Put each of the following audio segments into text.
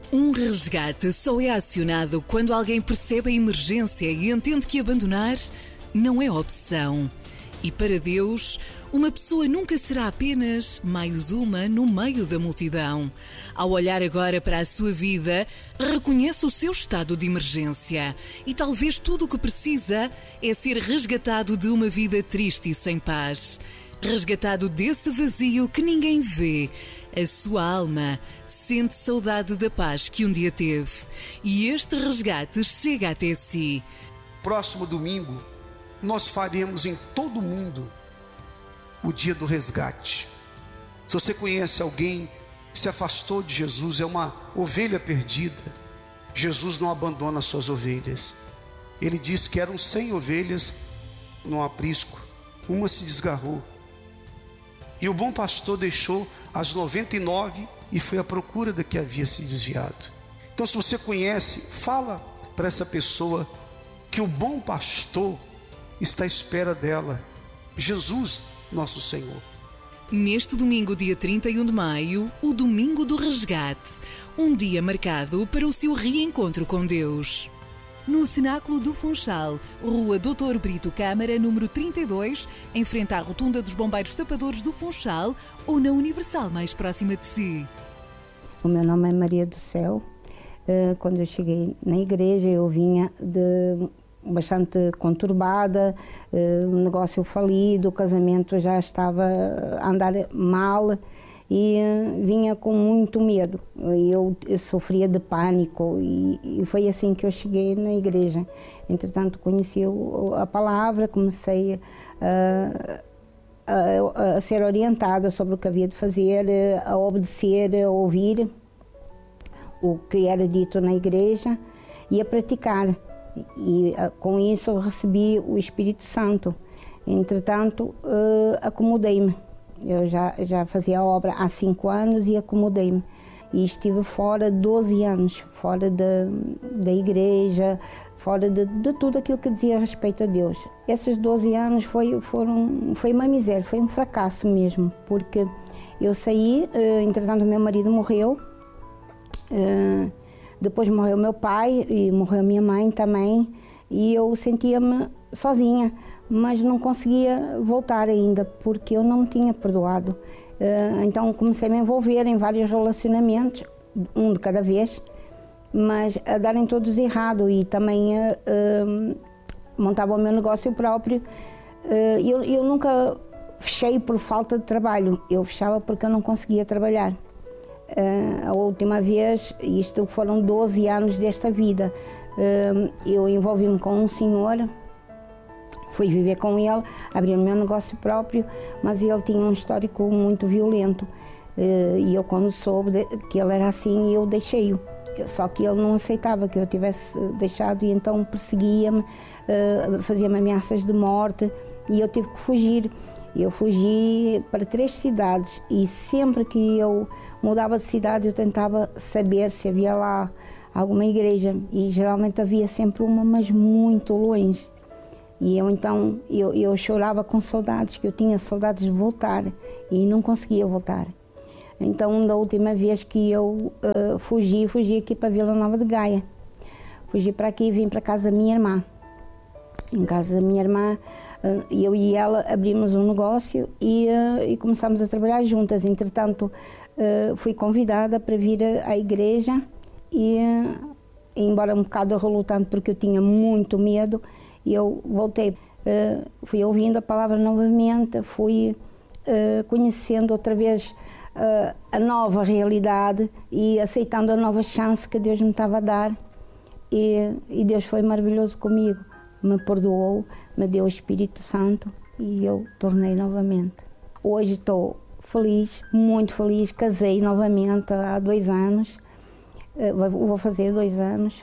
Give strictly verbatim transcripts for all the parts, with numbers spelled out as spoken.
Um resgate só é acionado quando alguém percebe a emergência e entende que abandonar não é opção. E para Deus, uma pessoa nunca será apenas mais uma no meio da multidão. Ao olhar agora para a sua vida, reconhece o seu estado de emergência e talvez tudo o que precisa é ser resgatado de uma vida triste e sem paz. Resgatado desse vazio que ninguém vê. A sua alma sente saudade da paz que um dia teve. E este resgate chega até si. Próximo domingo, nós faremos em todo o mundo o dia do resgate. Se você conhece alguém que se afastou de Jesus, é uma ovelha perdida, Jesus não abandona as suas ovelhas. Ele disse que eram cem ovelhas no aprisco, uma se desgarrou. E o bom pastor deixou as noventa e nove e foi à procura da que havia se desviado. Então, se você conhece, fala para essa pessoa que o bom pastor está à espera dela, Jesus, nosso Senhor. Neste domingo, dia trinta e um de maio, o Domingo do Resgate, um dia marcado para o seu reencontro com Deus. No Cenáculo do Funchal, Rua doutor Brito Câmara, número trinta e dois, em frente à Rotunda dos Bombeiros Tapadores do Funchal, ou na Universal mais próxima de si. O meu nome é Maria do Céu. Quando eu cheguei na igreja, eu vinha de bastante conturbada, um negócio falido, o casamento já estava a andar mal e vinha com muito medo. Eu, eu sofria de pânico e, e foi assim que eu cheguei na igreja. Entretanto, conheci a palavra, comecei a, a, a ser orientada sobre o que havia de fazer, a obedecer, a ouvir o que era dito na igreja e a praticar. E com isso eu recebi o Espírito Santo. Entretanto, uh, acomodei-me. Eu já, já fazia a obra há cinco anos e acomodei-me. E estive fora doze anos, fora da, da igreja, fora de, de tudo aquilo que dizia a respeito a Deus. Esses doze anos foi, foram, foi uma miséria, foi um fracasso mesmo, porque eu saí, uh, entretanto o meu marido morreu, uh, depois morreu meu pai e morreu minha mãe também, e eu sentia-me sozinha, mas não conseguia voltar ainda, porque eu não me tinha perdoado. Então comecei a me envolver em vários relacionamentos, um de cada vez, mas a darem todos errado, e também uh, montava o meu negócio próprio. Uh, eu, eu nunca fechei por falta de trabalho, eu fechava porque eu não conseguia trabalhar. Uh, a última vez, isto foram doze anos desta vida, uh, eu envolvi-me com um senhor, fui viver com ele, abri o meu negócio próprio, mas ele tinha um histórico muito violento, uh, e eu, quando soube de, que ele era assim, eu deixei-o. Só que ele não aceitava que eu tivesse deixado, e então perseguia-me, uh, fazia-me ameaças de morte, e eu tive que fugir. Eu fugi para três cidades, e sempre que eu mudava de cidade eu tentava saber se havia lá alguma igreja, e geralmente havia sempre uma, mas muito longe. E eu então eu, eu chorava com saudades, que eu tinha saudades de voltar e não conseguia voltar. Então, da última vez que eu uh, fugi, fugi aqui para Vila Nova de Gaia. Fugi para aqui e vim para casa da minha irmã. Em casa da minha irmã, uh, eu e ela abrimos um negócio e, uh, e começámos a trabalhar juntas. Entretanto, uh, fui convidada para vir à igreja e, uh, embora um bocado relutante, porque eu tinha muito medo, eu voltei. Uh, fui ouvindo a palavra novamente, fui uh, conhecendo outra vez uh, a nova realidade e aceitando a nova chance que Deus me estava a dar. E, e Deus foi maravilhoso comigo. Me perdoou, me deu o Espírito Santo e eu tornei novamente. Hoje estou feliz, muito feliz, casei novamente há dois anos, vou fazer dois anos.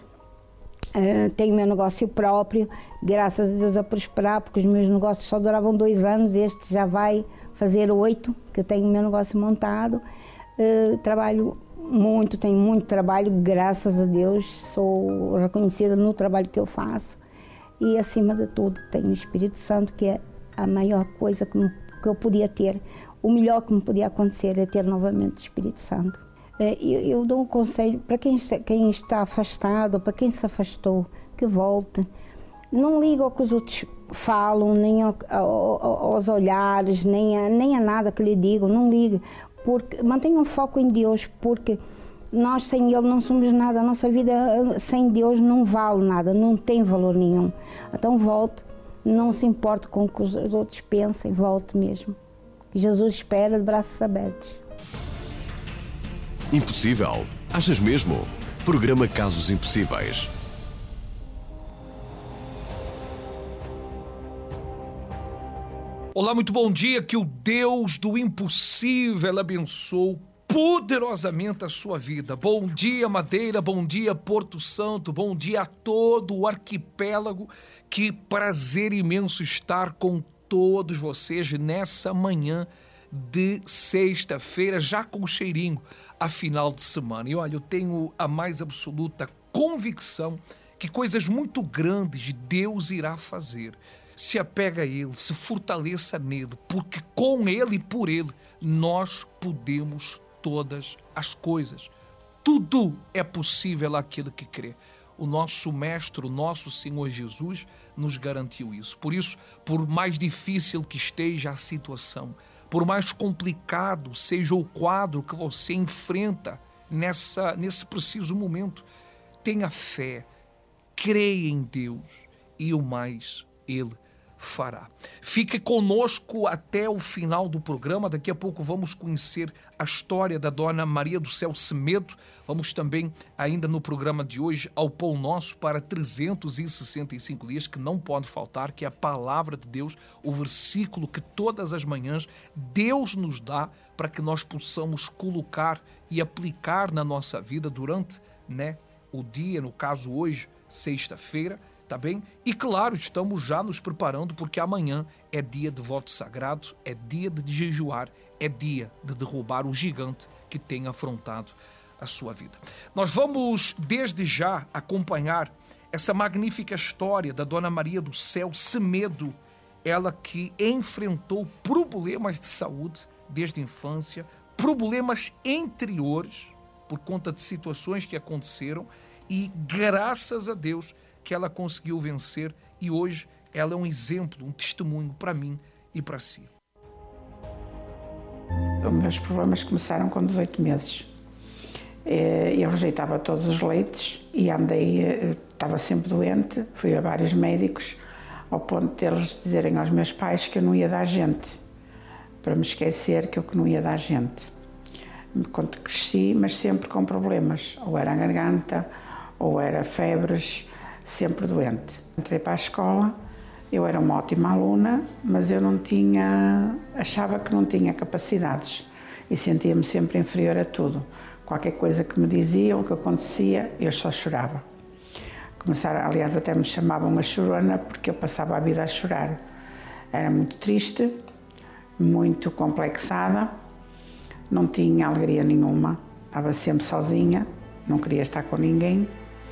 Tenho meu negócio próprio, graças a Deus a prosperar, porque os meus negócios só duravam dois anos, este já vai fazer oito, que eu tenho o meu negócio montado. Trabalho muito, tenho muito trabalho, graças a Deus, sou reconhecida no trabalho que eu faço. E, acima de tudo, tenho o Espírito Santo, que é a maior coisa que, me, que eu podia ter. O melhor que me podia acontecer é ter novamente o Espírito Santo. Eu, eu dou um conselho para quem está, quem está afastado, para quem se afastou, que volte. Não liga ao que os outros falam, nem ao, ao, aos olhares, nem a, nem a nada que lhe digam, não ligue. Porque, mantenha um foco em Deus, porque nós sem Ele não somos nada, a nossa vida sem Deus não vale nada, não tem valor nenhum. Então volte, não se importe com o que os outros pensem, volte mesmo. Jesus espera de braços abertos. Impossível? Achas mesmo? Programa Casos Impossíveis. Olá, muito bom dia, que o Deus do impossível abençoe poderosamente a sua vida. Bom dia, Madeira, bom dia, Porto Santo, bom dia a todo o arquipélago. Que prazer imenso estar com todos vocês nessa manhã de sexta-feira, já com o cheirinho a final de semana. E olha, eu tenho a mais absoluta convicção que coisas muito grandes Deus irá fazer. Se apega a Ele, se fortaleça nele, porque com Ele e por Ele nós podemos todas as coisas. Tudo é possível àquele que crê. O nosso Mestre, o nosso Senhor Jesus, nos garantiu isso. Por isso, por mais difícil que esteja a situação, por mais complicado seja o quadro que você enfrenta nessa, nesse preciso momento, tenha fé, creia em Deus e o mais Ele fará. Fique conosco até o final do programa. Daqui a pouco vamos conhecer a história da Dona Maria do Céu Semedo. Vamos também, ainda no programa de hoje, ao Pão Nosso para trezentos e sessenta e cinco dias, que não pode faltar, que é a palavra de Deus, o versículo que todas as manhãs Deus nos dá para que nós possamos colocar e aplicar na nossa vida durante, né, o dia, no caso hoje, sexta-feira, tá bem? E claro, estamos já nos preparando porque amanhã é dia de voto sagrado, é dia de jejuar, é dia de derrubar o gigante que tem afrontado a sua vida. Nós vamos desde já acompanhar essa magnífica história da Dona Maria do Céu Semedo, ela que enfrentou problemas de saúde desde a infância, problemas interiores por conta de situações que aconteceram e graças a Deus que ela conseguiu vencer e hoje ela é um exemplo, um testemunho para mim e para si. Os meus problemas começaram com dezoito meses. Eu rejeitava todos os leites e andei, estava sempre doente, fui a vários médicos, ao ponto de eles dizerem aos meus pais que eu não ia dar gente, para me esquecer que eu que não ia dar gente. Quando cresci, mas sempre com problemas, ou era a garganta, ou era febres, sempre doente. Entrei para a escola, eu era uma ótima aluna, mas eu não tinha, achava que não tinha capacidades e sentia-me sempre inferior a tudo. Qualquer coisa que me diziam, que acontecia, eu só chorava. Começaram, aliás, até me chamavam a chorona porque eu passava a vida a chorar. Era muito triste, muito complexada, não tinha alegria nenhuma, estava sempre sozinha, não queria estar com ninguém.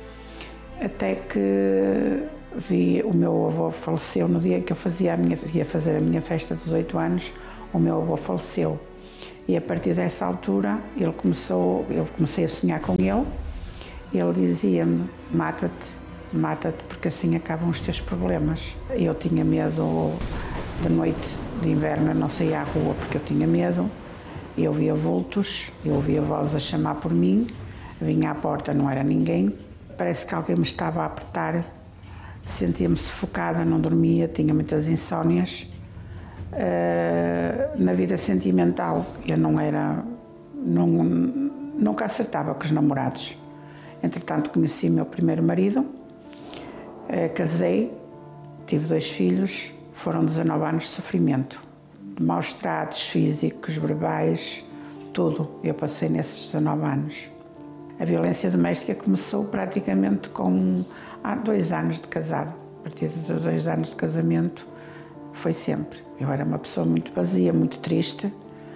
Até que vi o meu avô faleceu no dia que eu fazia a minha, ia fazer a minha festa de dezoito anos, o meu avô faleceu. E a partir dessa altura ele começou, eu comecei a sonhar com ele. Ele dizia-me: mata-te, mata-te, porque assim acabam os teus problemas. Eu tinha medo de noite, de inverno, eu não saía à rua porque eu tinha medo. Eu via vultos, eu ouvia vozes a chamar por mim, vinha à porta, não era ninguém. Parece que alguém me estava a apertar, sentia-me sufocada, não dormia, tinha muitas insónias. Uh, na vida sentimental eu não era, não, nunca acertava com os namorados. Entretanto conheci meu primeiro marido, uh, casei, tive dois filhos, foram dezanove anos de sofrimento, de maus tratos físicos, verbais, tudo eu passei nesses dezanove anos. A violência doméstica começou praticamente com há dois anos de casado. A partir dos dois anos de casamento foi sempre. Eu era uma pessoa muito vazia, muito triste,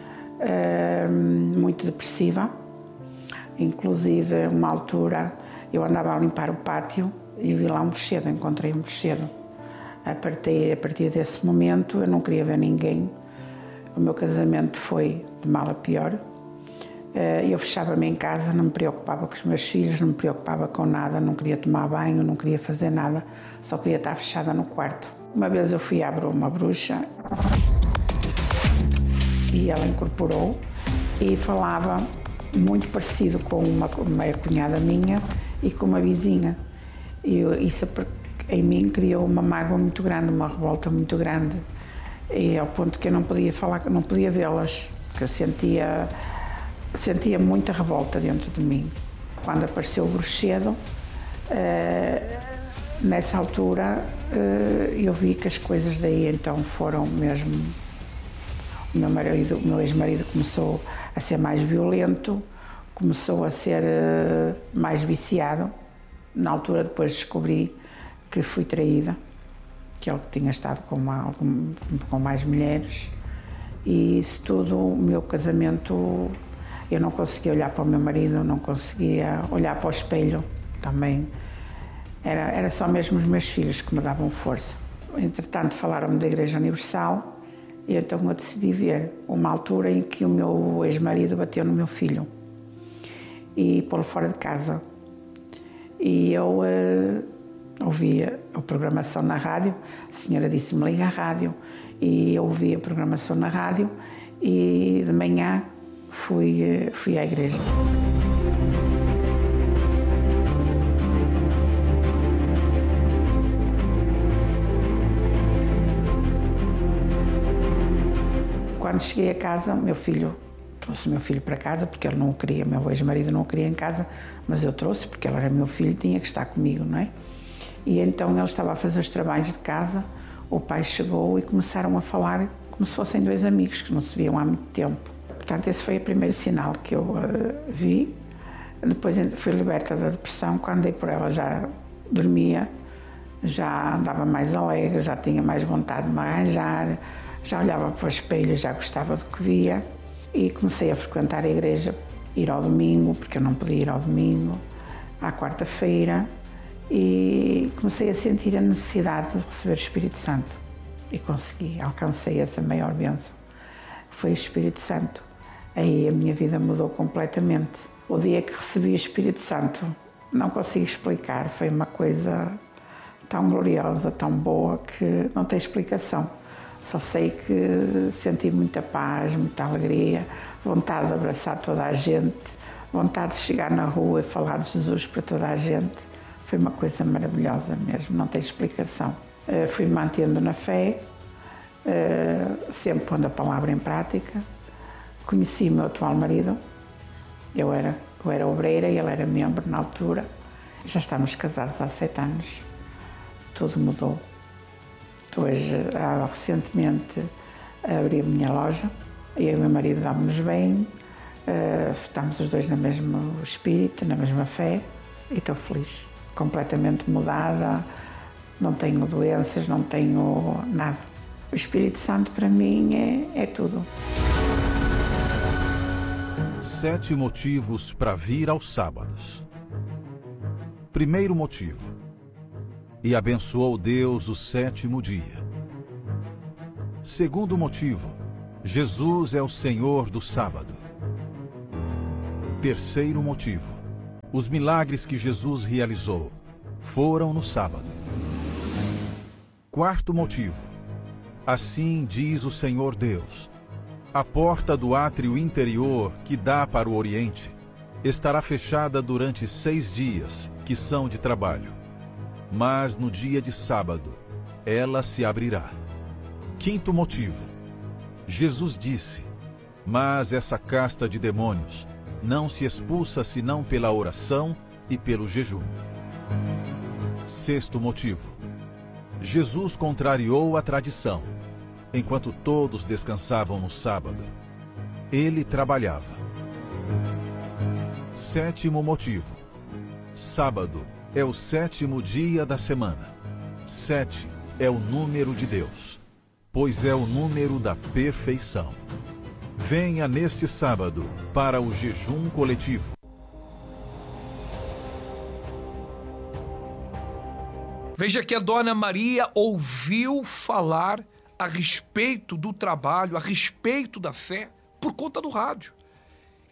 muito depressiva. Inclusive, uma altura, eu andava a limpar o pátio e vi lá um morcego, encontrei um morcego. A partir, a partir desse momento, eu não queria ver ninguém. O meu casamento foi de mal a pior. Eu fechava-me em casa, não me preocupava com os meus filhos, não me preocupava com nada, não queria tomar banho, não queria fazer nada, só queria estar fechada no quarto. Uma vez eu fui à uma bruxa e ela incorporou e falava muito parecido com uma, uma cunhada minha e com uma vizinha. E isso em mim criou uma mágoa muito grande, uma revolta muito grande, e ao ponto que eu não podia falar, não podia vê-las, porque eu sentia sentia muita revolta dentro de mim. Quando apareceu o bruxedo, eh, nessa altura eh, eu vi que as coisas daí então foram mesmo. O meu marido, o meu ex-marido começou a ser mais violento, começou a ser uh, mais viciado. Na altura depois descobri que fui traída, que ele tinha estado com, uma, com, com mais mulheres, e isso tudo, o meu casamento, eu não conseguia olhar para o meu marido, não conseguia olhar para o espelho também. Era, era só mesmo os meus filhos que me davam força. Entretanto, falaram-me da Igreja Universal, e então eu decidi ver uma altura em que o meu ex-marido bateu no meu filho e pô-lo fora de casa. E eu uh, ouvia a programação na rádio, a senhora disse-me liga à rádio, e eu ouvi a programação na rádio e de manhã fui, uh, fui à igreja. Quando cheguei a casa, meu filho, trouxe meu filho para casa, porque ele não o queria, meu ex-marido não o queria em casa, mas eu trouxe, porque ele era meu filho, tinha que estar comigo, não é? E então ele estava a fazer os trabalhos de casa, o pai chegou e começaram a falar como se fossem dois amigos, que não se viam há muito tempo. Portanto, esse foi o primeiro sinal que eu uh, vi. Depois fui liberta da depressão, quando dei por ela já dormia, já andava mais alegre, já tinha mais vontade de me arranjar, já olhava para o espelho, já gostava do que via, e comecei a frequentar a igreja, ir ao domingo, porque eu não podia ir ao domingo, à quarta-feira, e comecei a sentir a necessidade de receber o Espírito Santo. E consegui, alcancei essa maior bênção. Foi o Espírito Santo. Aí a minha vida mudou completamente. O dia que recebi o Espírito Santo, não consigo explicar, foi uma coisa tão gloriosa, tão boa, que não tem explicação. Só sei que senti muita paz, muita alegria, vontade de abraçar toda a gente, vontade de chegar na rua e falar de Jesus para toda a gente. Foi uma coisa maravilhosa mesmo, não tem explicação. Uh, fui mantendo na fé, uh, sempre pondo a palavra em prática. Conheci o meu atual marido, eu era, eu era obreira e ele era membro na altura. Já estamos casados há sete anos, tudo mudou. Hoje, recentemente, abri a minha loja, eu e o meu marido damos-nos bem, estamos os dois no mesmo espírito, na mesma fé, e estou feliz, completamente mudada, não tenho doenças, não tenho nada. O Espírito Santo para mim é, é tudo. Sete motivos para vir aos sábados. Primeiro motivo: e abençoou Deus o sétimo dia. Segundo motivo: Jesus é o Senhor do sábado. Terceiro motivo: os milagres que Jesus realizou foram no sábado. Quarto motivo: assim diz o Senhor Deus: a porta do átrio interior que dá para o Oriente estará fechada durante seis dias, que são de trabalho. Mas no dia de sábado, ela se abrirá. Quinto motivo: Jesus disse: mas essa casta de demônios não se expulsa senão pela oração e pelo jejum. Sexto motivo: Jesus contrariou a tradição. Enquanto todos descansavam no sábado, ele trabalhava. Sétimo motivo: sábado é o sétimo dia da semana. Sete é o número de Deus, pois é o número da perfeição. Venha neste sábado para o jejum coletivo. Veja que a Dona Maria ouviu falar a respeito do trabalho, a respeito da fé, por conta do rádio.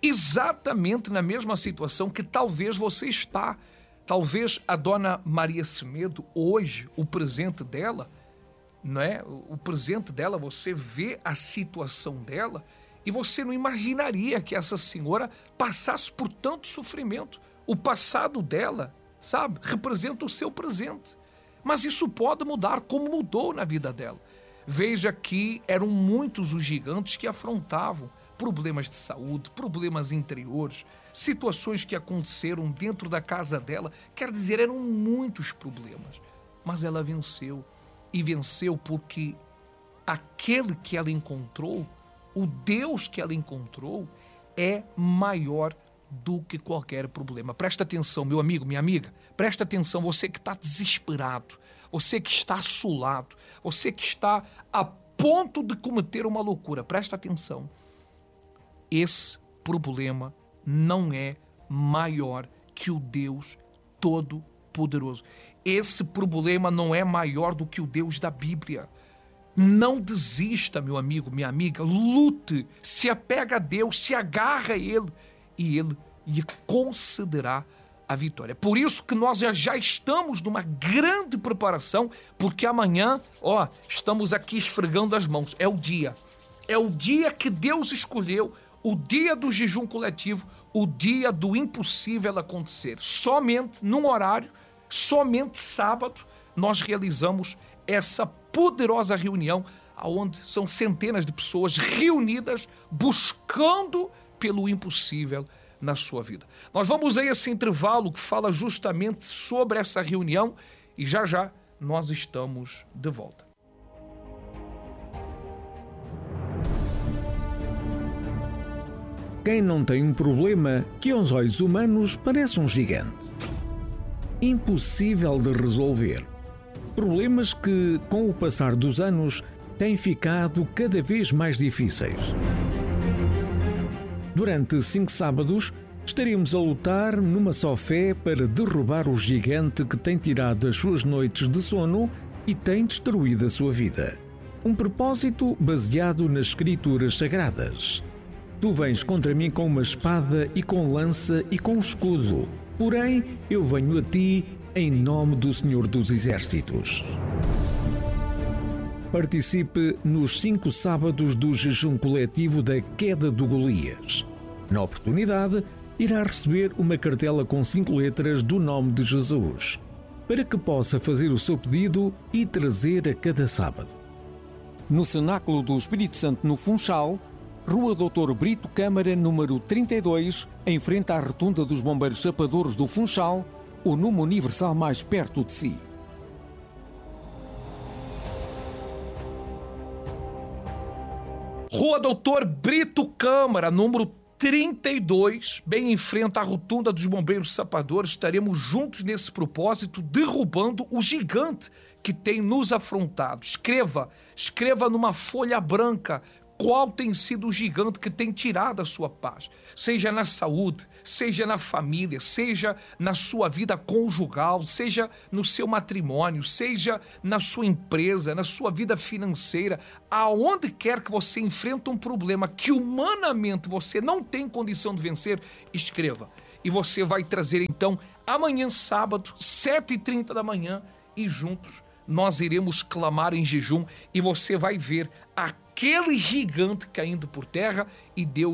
exatamente na mesma situação que talvez você está. Talvez a dona Maria Semedo, hoje, o presente dela, não é? O presente dela, você vê a situação dela e você não imaginaria que essa senhora passasse por tanto sofrimento. O passado dela, sabe, representa o seu presente. Mas isso pode mudar, como mudou na vida dela. Veja que eram muitos os gigantes que afrontavam problemas de saúde, problemas interiores, situações que aconteceram dentro da casa dela. Quer dizer, eram muitos problemas. Mas ela venceu. E venceu porque aquele que ela encontrou, o Deus que ela encontrou, é maior do que qualquer problema. Presta atenção, meu amigo, minha amiga. Presta atenção, você que está desesperado, você que está assolado, você que está a ponto de cometer uma loucura. Presta atenção. Esse problema não é maior que o Deus Todo-Poderoso. Esse problema não é maior do que o Deus da Bíblia. Não desista, meu amigo, minha amiga. Lute, se apega a Deus, se agarra a Ele e Ele lhe concederá a vitória. Por isso que nós já, já estamos numa grande preparação, porque amanhã, ó, estamos aqui esfregando as mãos. É o dia. É o dia que Deus escolheu, o dia do jejum coletivo, o dia do impossível acontecer. Somente num horário, somente sábado, nós realizamos essa poderosa reunião, onde são centenas de pessoas reunidas buscando pelo impossível na sua vida. Nós vamos a esse intervalo que fala justamente sobre essa reunião e já já nós estamos de volta. Quem não tem um problema que aos olhos humanos parece um gigante. Impossível de resolver. Problemas que, com o passar dos anos, têm ficado cada vez mais difíceis. Durante cinco sábados, estaremos a lutar numa só fé para derrubar o gigante que tem tirado as suas noites de sono e tem destruído a sua vida. Um propósito baseado nas Escrituras Sagradas. Tu vens contra mim com uma espada e com lança e com escudo. Porém, eu venho a ti em nome do Senhor dos Exércitos. Participe nos cinco sábados do jejum coletivo da queda do Golias. Na oportunidade, irá receber uma cartela com cinco letras do nome de Jesus, para que possa fazer o seu pedido e trazer a cada sábado. No Cenáculo do Espírito Santo no Funchal, Rua doutor Brito Câmara, número trinta e dois, em frente à rotunda dos Bombeiros Chapadores do Funchal, o número universal mais perto de si. Rua doutor Brito Câmara, número trinta e dois, bem em frente à rotunda dos Bombeiros Chapadores. Estaremos juntos nesse propósito, derrubando o gigante que tem nos afrontado. Escreva, escreva numa folha branca qual tem sido o gigante que tem tirado a sua paz, seja na saúde, seja na família, seja na sua vida conjugal, seja no seu matrimônio, seja na sua empresa, na sua vida financeira, aonde quer que você enfrente um problema que humanamente você não tem condição de vencer, escreva. E você vai trazer então amanhã sábado, sete e trinta da manhã, e juntos nós iremos clamar em jejum e você vai ver aquele gigante caindo por terra e Deus